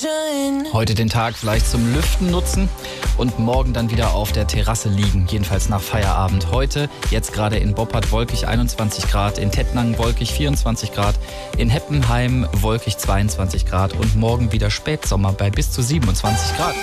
Heute den Tag vielleicht zum Lüften nutzen und morgen dann wieder auf der Terrasse liegen, jedenfalls nach Feierabend. Heute, jetzt gerade in Boppard wolkig 21 Grad, in Tettnang wolkig 24 Grad, in Heppenheim wolkig 22 Grad und morgen wieder Spätsommer bei bis zu 27 Grad.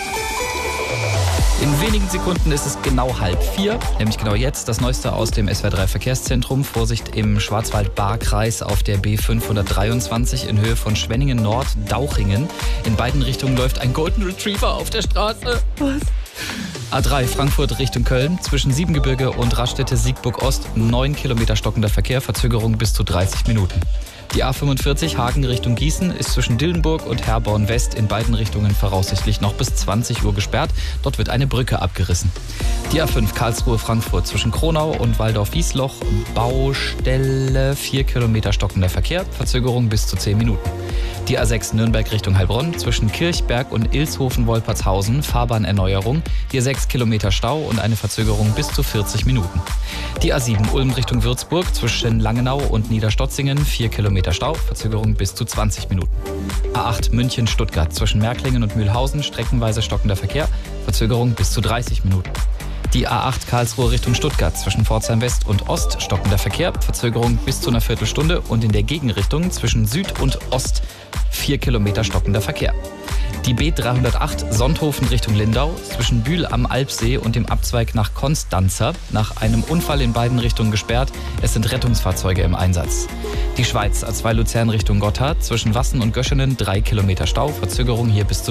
In wenigen Sekunden ist es genau 3:30, nämlich genau jetzt das Neueste aus dem SWR3 Verkehrszentrum. Vorsicht im Schwarzwald-Baar-Kreis auf der B523 in Höhe von Schwenningen Nord, Dauchingen. In beiden Richtungen läuft ein Golden Retriever auf der Straße. Was? A3 Frankfurt Richtung Köln, zwischen Siebengebirge und Raststätte-Siegburg Ost, 9 Kilometer stockender Verkehr, Verzögerung bis zu 30 Minuten. Die A45 Hagen Richtung Gießen ist zwischen Dillenburg und Herborn West in beiden Richtungen voraussichtlich noch bis 20 Uhr gesperrt. Dort wird eine Brücke abgerissen. Die A5 Karlsruhe Frankfurt zwischen Kronau und Waldorf-Wiesloch, Baustelle, 4 Kilometer stockender Verkehr, Verzögerung bis zu 10 Minuten. Die A6 Nürnberg Richtung Heilbronn zwischen Kirchberg und Ilshofen-Wolpertshausen, Fahrbahnerneuerung, hier 6 Kilometer Stau und eine Verzögerung bis zu 40 Minuten. Die A7 Ulm Richtung Würzburg zwischen Langenau und Niederstotzingen, 4 Kilometer Stau, Verzögerung bis zu 20 Minuten. A8 München-Stuttgart zwischen Märklingen und Mühlhausen, streckenweise stockender Verkehr, Verzögerung bis zu 30 Minuten. Die A8 Karlsruhe Richtung Stuttgart zwischen Pforzheim West und Ost, stockender Verkehr, Verzögerung bis zu einer Viertelstunde und in der Gegenrichtung zwischen Süd und Ost 4 Kilometer stockender Verkehr. Die B308 Sonthofen Richtung Lindau zwischen Bühl am Alpsee und dem Abzweig nach Konstanzer nach einem Unfall in beiden Richtungen gesperrt. Es sind Rettungsfahrzeuge im Einsatz. Die Schweiz A2 Luzern Richtung Gotthard zwischen Wassen und Göschenen 3 Kilometer Stau, Verzögerung hier bis zu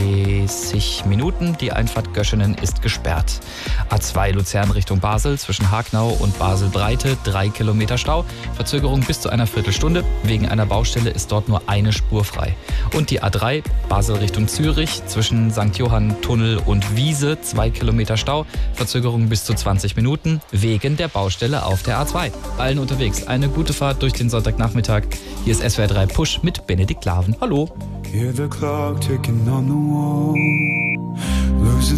30 Minuten. Die Einfahrt Göschenen ist gesperrt. A2 Luzern Richtung Basel zwischen Hagnau und Basel-Breite 3 Kilometer Stau, Verzögerung bis zu einer Viertelstunde. Wegen einer Baustelle ist dort nur eine Spur frei. Und die A3 Basel Richtung Zürich zwischen St. Johann Tunnel und Wiese 2 Kilometer Stau, Verzögerung bis zu 20 Minuten wegen der Baustelle auf der A2. Allen unterwegs eine gute Fahrt durch den Sonntagnachmittag. Hier ist SWR3 Push mit Benedikt Laven. Hallo.